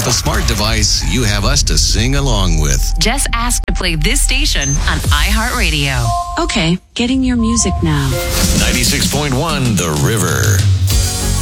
a smart device, you have us to sing along with. Just ask to play this station on iHeartRadio. Okay, getting your music now. 96.1 The River.